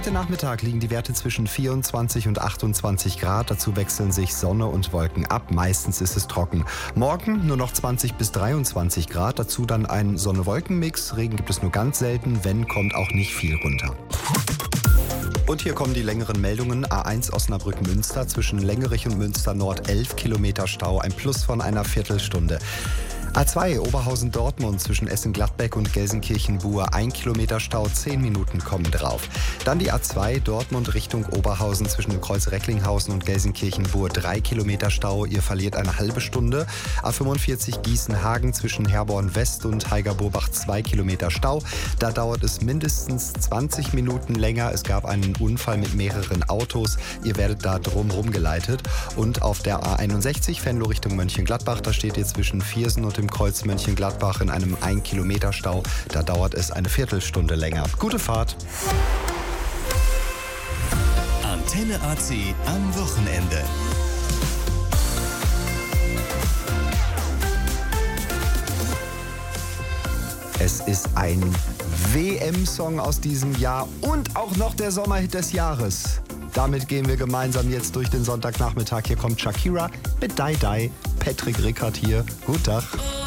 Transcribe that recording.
Heute Nachmittag liegen die Werte zwischen 24 und 28 Grad. Dazu wechseln sich Sonne und Wolken ab. Meistens ist es trocken. Morgen nur noch 20 bis 23 Grad. Dazu dann ein Sonne-Wolken-Mix. Regen gibt es nur ganz selten. Wenn, kommt auch nicht viel runter. Und hier kommen die längeren Meldungen. A1 Osnabrück-Münster zwischen Längerich und Münster Nord 11 Kilometer Stau, ein Plus von einer Viertelstunde. A2 Oberhausen-Dortmund zwischen Essen-Gladbeck und Gelsenkirchen-Buhr 1 Kilometer Stau, 10 Minuten kommen drauf. Dann die A2 Dortmund Richtung Oberhausen zwischen dem Kreuz Recklinghausen und Gelsenkirchen-Buhr 3 Kilometer Stau, ihr verliert eine halbe Stunde. A45 Gießen-Hagen zwischen Herborn-West und Heiger-Burbach 2 Kilometer Stau. Da dauert es mindestens 20 Minuten länger. Es gab einen Unfall mit mehreren Autos. Ihr werdet da drumherum geleitet. Und auf der A61 Venlo Richtung Mönchengladbach, da steht ihr zwischen Viersen und dem Kreuz Mönchengladbach in einem 1 Kilometer Stau. Da dauert es eine Viertelstunde länger. Gute Fahrt. Antenne AC am Wochenende. Es ist ein WM-Song aus diesem Jahr und auch noch der Sommerhit des Jahres. Damit gehen wir gemeinsam jetzt durch den Sonntagnachmittag. Hier kommt Shakira mit Die Die. Patrick Rickard hier. Guten Tag.